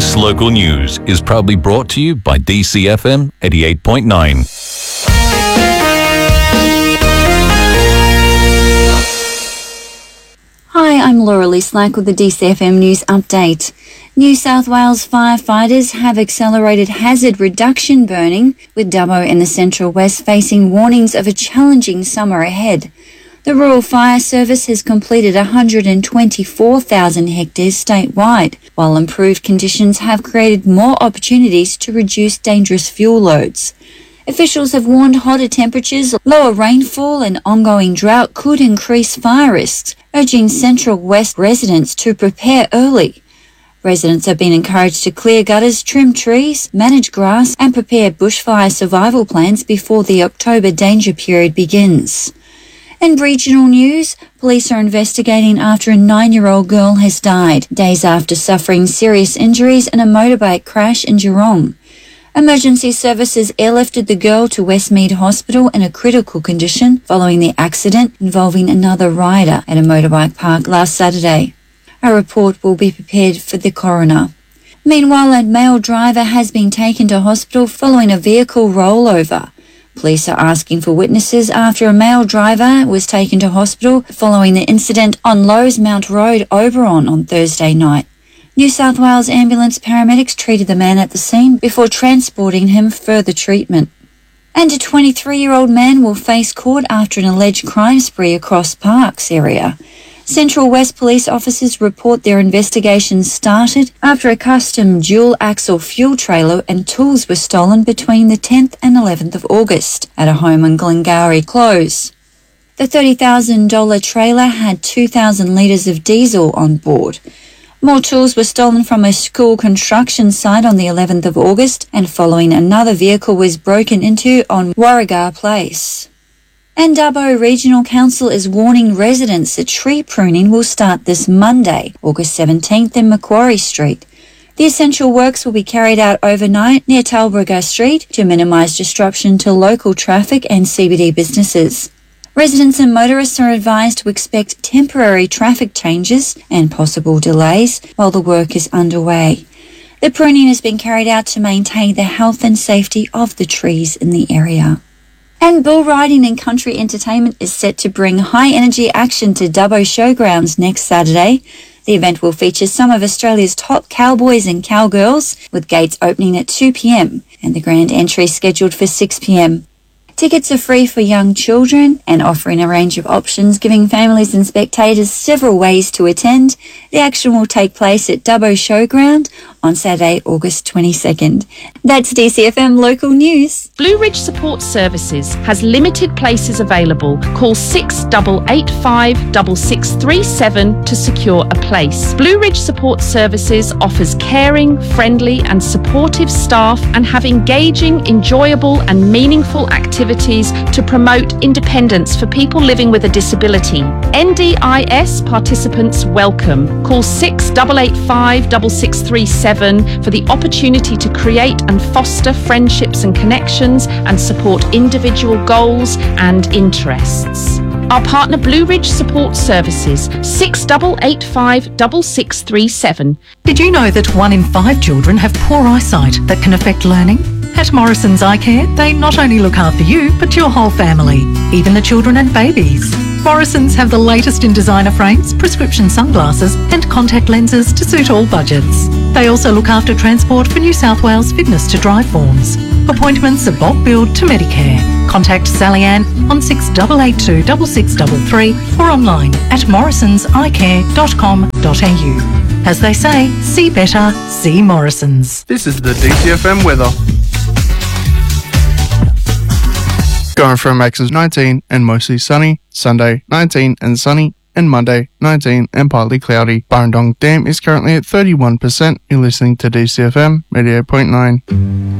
This local news is proudly brought to you by DCFM 88.9. Hi, I'm Laura Lee Slack with the DCFM News Update. New South Wales firefighters have accelerated hazard reduction burning, with Dubbo and the Central West facing warnings of a challenging summer ahead. The Rural Fire Service has completed 124,000 hectares statewide, while improved conditions have created more opportunities to reduce dangerous fuel loads. Officials have warned hotter temperatures, lower rainfall and ongoing drought could increase fire risks, urging Central West residents to prepare early. Residents have been encouraged to clear gutters, trim trees, manage grass and prepare bushfire survival plans before the October danger period begins. In regional news, police are investigating after a 9-year-old girl has died, days after suffering serious injuries in a motorbike crash in Geelong. Emergency services airlifted the girl to Westmead Hospital in a critical condition following the accident involving another rider at a motorbike park last Saturday. A report will be prepared for the coroner. Meanwhile, a male driver has been taken to hospital following a vehicle rollover. Police are asking for witnesses after a male driver was taken to hospital following the incident on Lowesmount Road, Oberon, on Thursday night. New South Wales ambulance paramedics treated the man at the scene before transporting him for further treatment. And a 23-year-old man will face court after an alleged crime spree across Parkes area. Central West police officers report their investigation started after a custom dual-axle fuel trailer and tools were stolen between the 10th and 11th of August at a home in Glengarry Close. The $30,000 trailer had 2,000 litres of diesel on board. More tools were stolen from a school construction site on the 11th of August, and following another vehicle was broken into on Warrigar Place. And Dubbo Regional Council is warning residents that tree pruning will start this Monday, August 17th in Macquarie Street. The essential works will be carried out overnight near Talbragar Street to minimise disruption to local traffic and CBD businesses. Residents and motorists are advised to expect temporary traffic changes and possible delays while the work is underway. The pruning has been carried out to maintain the health and safety of the trees in the area. And bull riding and country entertainment is set to bring high-energy action to Dubbo Showgrounds next Saturday. The event will feature some of Australia's top cowboys and cowgirls, with gates opening at 2 p.m. and the grand entry scheduled for 6 p.m. Tickets are free for young children and offering a range of options, giving families and spectators several ways to attend. The action will take place at Dubbo Showground on Saturday, August 22nd. That's DCFM Local News. Blue Ridge Support Services has limited places available. Call 6885 6637 to secure a place. Blue Ridge Support Services offers caring, friendly and supportive staff and have engaging, enjoyable and meaningful activities to promote independence for people living with a disability. NDIS participants welcome. Call 6885 6637 for the opportunity to create and foster friendships and connections and support individual goals and interests. Our partner Blue Ridge Support Services, 6885 6637. Did you know that 1 in 5 children have poor eyesight that can affect learning? At Morrison's Eye Care, they not only look after you, but your whole family, even the children and babies. Morrison's have the latest in designer frames, prescription sunglasses and contact lenses to suit all budgets. They also look after transport for New South Wales fitness to drive forms. Appointments are bulk billed to Medicare. Contact Sally Ann on 6882 6633 or online at morrisonseyecare.com.au. As they say, see better, see Morrison's. This is the DCFM weather. Going from maximum 19 and mostly sunny, Sunday 19 and sunny, and Monday 19 and partly cloudy. Burrendong Dam is currently at 31%. You're listening to DCFM 88.9.